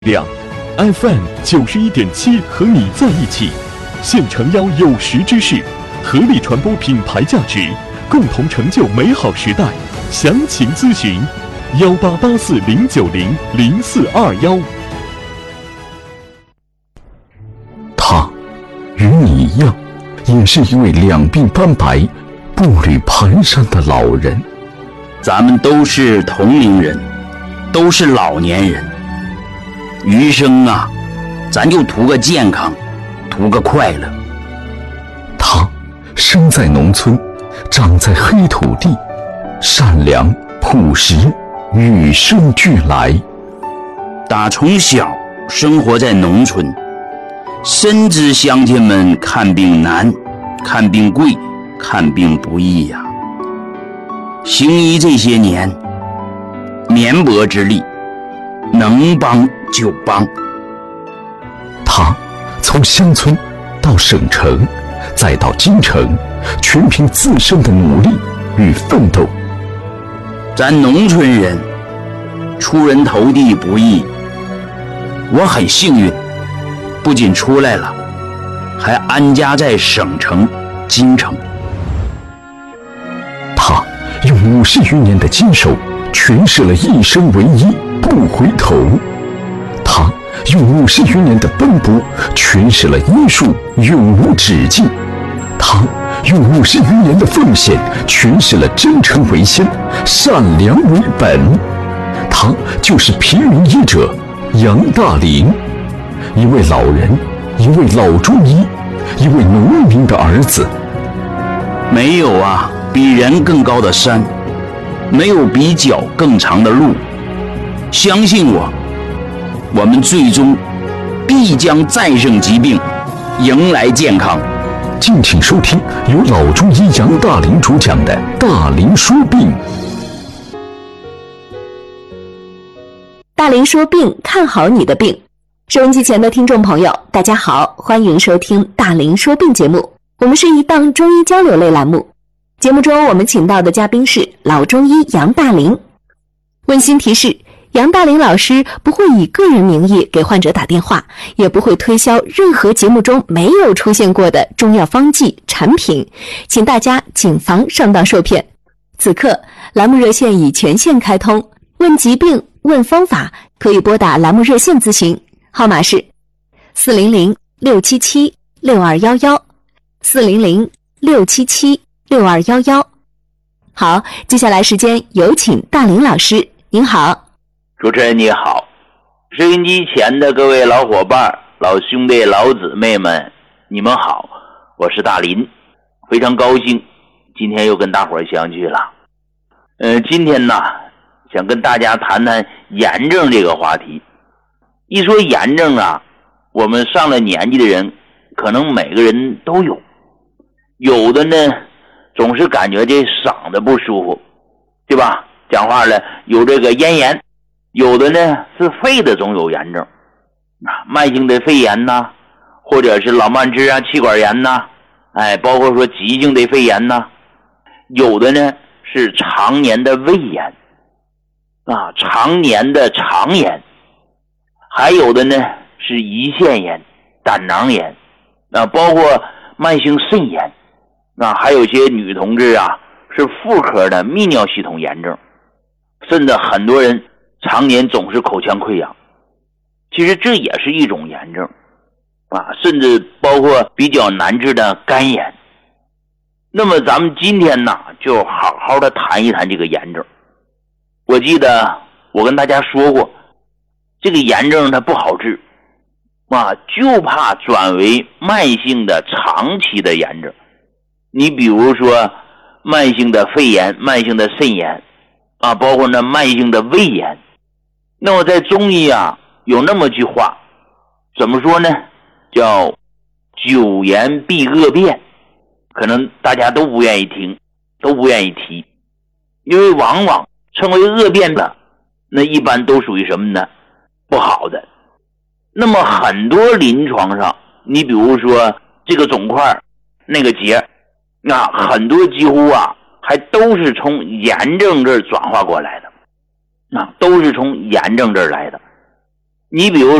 量 FM 91.7和你在一起，现诚邀有识之士，合力传播品牌价值，共同成就美好时代。详情咨询188409000421。 他与你一样，也是一位两鬓斑白、步履蹒跚的老人。 咱们都是同龄人，都是老年人。余生啊，咱就图个健康，图个快乐。 他生在农村，长在黑土地，善良朴实，与生俱来。 打从小生活在农村，深知乡亲们看病难，看病贵，看病不易呀。行医这些年，绵薄之力，能帮就帮。 他从乡村到省城，再到京城，全凭自身的努力与奋斗。 咱农村人出人头地不易，我很幸运，不仅出来了，还安家在省城京城。 他用50余年的坚守诠释了一生为一，不回头。他用50余年的奔波诠释了医术永无止境。他用50余年的奉献诠释了真诚为先，善良为本。他就是平民医者杨大林，一位老人，一位老中医，一位农民的儿子。 没有啊比人更高的山，没有比脚更长的路。相信我，我们最终必将战胜疾病，迎来健康。 敬请收听由老中医杨大林主讲的《大林说病》。 大林说病，看好你的病。收音机前的听众朋友，大家好，欢迎收听大林说病节目。我们是一档中医交流类栏目，节目中我们请到的嘉宾是老中医杨大林。温馨提示，杨大林老师不会以个人名义给患者打电话，也不会推销任何节目中没有出现过的中药方剂产品，请大家谨防上当受骗。此刻栏目热线已全线开通，问疾病问方法可以拨打栏目热线咨询，号码是400-677-6211，400-677-6211。好，接下来时间有请大林老师，您好。 主持人你好，收音机前的各位老伙伴、老兄弟、老姊妹们，你们好，我是大林，非常高兴今天又跟大伙儿相聚了。今天呢，想跟大家谈谈炎症这个话题。一说炎症啊，我们上了年纪的人可能每个人都有，有的呢总是感觉这嗓子不舒服，对吧？讲话了有这个咽炎，有的呢是肺的总有炎症，慢性的肺炎呐，或者是老慢支啊、气管炎呐，包括说急性的肺炎呐，有的呢是常年的胃炎常年的肠炎，还有的呢是胰腺炎、胆囊炎包括慢性肾炎还有些女同志啊是妇科的泌尿系统炎症，甚至很多人常年总是口腔溃疡，其实这也是一种炎症甚至包括比较难治的肝炎。那么咱们今天呢就好好的谈一谈这个炎症。我记得我跟大家说过，这个炎症它不好治就怕转为慢性的长期的炎症。你比如说慢性的肺炎、慢性的肾炎包括呢慢性的胃炎。那么在中医有那么句话，怎么说呢？叫久炎必恶变，可能大家都不愿意听，都不愿意提，因为往往称为恶变的那一般都属于什么呢？不好的。那么很多临床上，你比如说这个肿块那个结很多几乎还都是从炎症这儿转化过来的都是从炎症这儿来的。 你比如